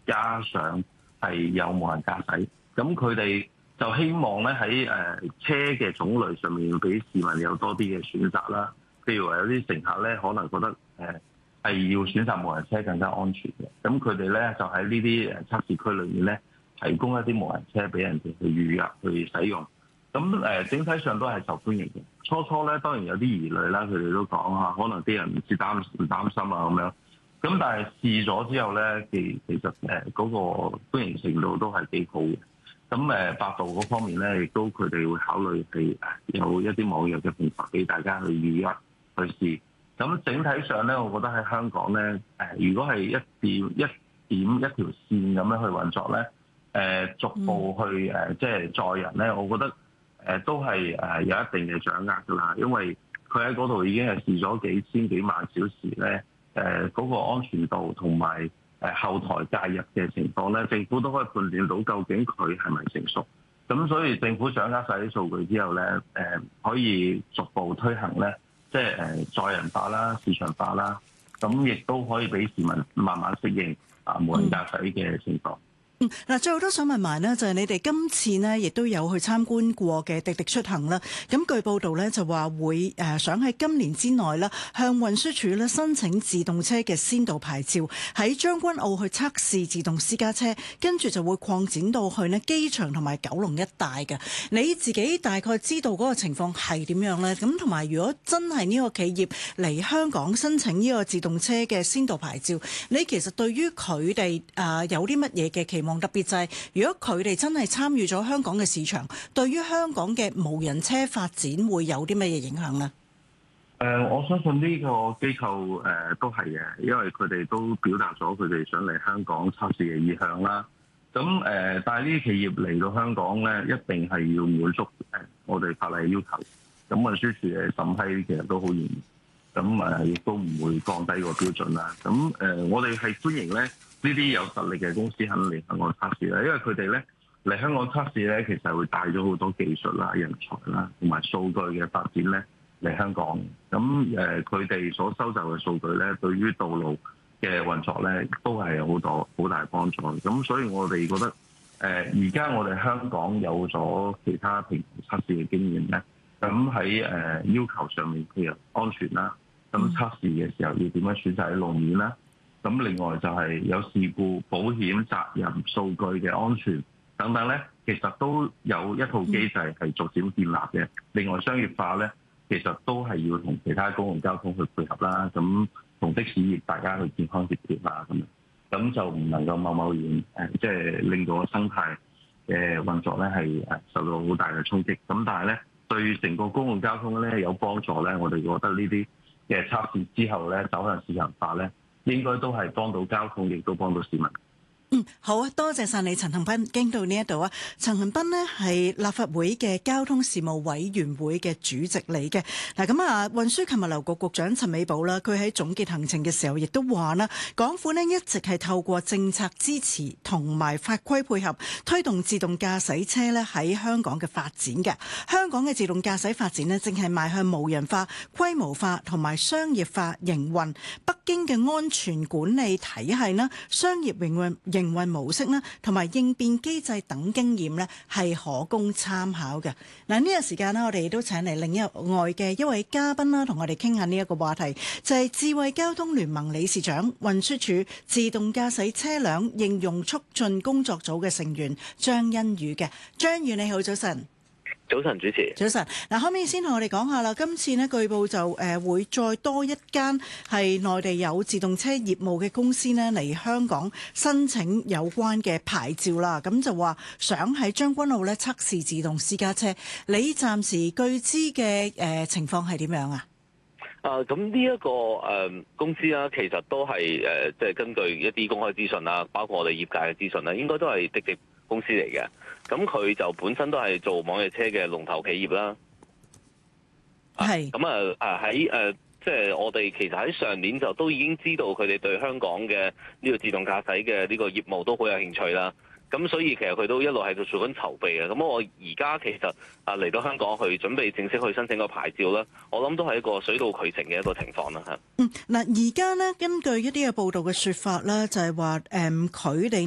加上係有無人駕駛，咁佢哋就希望咧喺車嘅種類上面俾市民有多啲嘅選擇啦。譬如話有啲乘客咧可能覺得係要選擇無人車更加安全嘅，咁佢哋咧就喺呢啲測試區裏面咧提供一啲無人車俾人哋去預約去使用。咁整體上都係受歡迎嘅。初咧當然有啲疑慮啦，佢哋都講下，可能啲人唔擔心啊咁樣。咁但係試咗之後咧，其實嗰個歡迎程度都係幾好嘅。咁百度嗰方面咧，亦都佢哋會考慮係有一啲網約嘅平台俾大家去預約去試。咁整體上咧，我覺得喺香港咧，如果係一條線咁樣去運作咧，逐步去即係載人咧，我覺得都係有一定嘅掌握㗎啦。因為佢喺嗰度已經係試咗幾千幾萬小時咧，嗰個安全度同埋後台介入嘅情況咧，政府都可以判斷到究竟佢係咪成熟。咁所以政府掌握晒啲數據之後咧，可以逐步推行咧。即係載人化啦、市場化啦，咁亦都可以俾市民慢慢適應無人駕駛嘅情況。 嗱，最後都想問埋呢，就係你哋今次呢亦都有去參觀過嘅滴滴出行啦。咁據報道呢，就話會想喺今年之內呢向運輸署呢申請自動車嘅先導牌照，喺將軍澳去測試自動私家車，跟住就會擴展到去呢機場同埋九龍一帶嘅。你自己大概知道嗰個情況係點樣呢？咁同埋如果真係呢個企業嚟香港申請呢個自動車嘅先導牌照，你其實對於佢哋有啲乜嘢嘅期望？特別就係如果佢哋真係參與咗香港嘅市場，對於香港嘅無人車發展會有啲乜嘢影響呢？ 我相信呢個機構都係嘅，因為佢哋都表達咗佢哋想嚟香港測試嘅意向啦。咁但係呢啲企業嚟到香港咧，一定係要滿足我哋法例要求。咁運輸署嘅審批其實都好嚴，咁亦都唔會降低個標準啦。咁我哋係歡迎咧。呢啲有實力嘅公司肯嚟香港測試啦，因為佢哋咧嚟香港測試咧，其實會帶咗好多技術啦、人才啦，同埋數據嘅發展咧嚟香港。咁佢哋所收集嘅數據咧，對於道路嘅運作咧，都係有好大幫助。咁所以我哋覺得而家我哋香港有咗其他平台測試嘅經驗咧，咁喺要求上面譬如安全啦，咁測試嘅時候要點樣選擇喺路面啦。咁另外就係有事故、保險、責任、數據嘅安全等等咧，其實都有一套機制係逐漸建立嘅。另外商業化咧，其實都係要同其他公共交通去配合啦。咁同的士業大家去健康協調啦，咁就唔能夠貿然即係令到個生態嘅運作咧係受到好大嘅衝擊。咁但係咧，對成個公共交通咧有幫助咧，我哋覺得呢啲嘅測試之後咧走向市場化咧，應該都係幫到交通，亦都幫到市民。 好啊，多謝晒你，陳恒鑌。經到呢一度啊，陳恒鑌呢係立法會嘅交通事務委員會嘅主席嚟嘅。嗱，咁啊，運輸及物流局局長陳美寶啦，佢喺總結行程嘅時候，亦都話啦，港府呢一直係透過政策支持同埋法規配合，推動自動駕駛車呢喺香港嘅發展嘅。香港嘅自動駕駛發展呢，正係邁向無人化、規模化同埋商業化營運。北京嘅安全管理體系啦、商業營運模式啦，同埋應變機制等經驗咧，係可供參考嘅。嗱，呢個時間咧，我哋亦都請嚟另外嘅一位嘉賓啦，同我哋傾下呢一個話題，就係智慧交通聯盟理事長、運輸署自動駕駛車輛應用促進工作組嘅成員張欣宇嘅。張宇你好，早晨。 早晨，主持。 早晨。嗱，可唔可以先同我哋講下啦？今次呢，據報就會再多一間係內地有自動車業務嘅公司呢嚟香港申請有關嘅牌照啦。咁就話想喺將軍澳呢測試自動私家車。你暫時據知嘅情況係點樣啊？ 咁呢一個公司啦，其實都係即係根據一啲公開資訊啦，包括我哋業界嘅資訊啦，應該都係滴滴公司嚟嘅。咁佢就本身都係做網約車嘅龍頭企業啦。係。咁喺即係我哋其實喺上年就都已經知道佢哋對香港嘅呢個自動駕駛嘅呢個業務都好有興趣啦。咁所以其實佢都一路喺度做緊籌備嘅。咁我而家其實嚟到香港去準備正式去申請個牌照啦，我諗都係一個水到渠成嘅一個情況啦嚇。 嗱，而家呢，根據一啲嘅報道嘅説法啦，就係話佢哋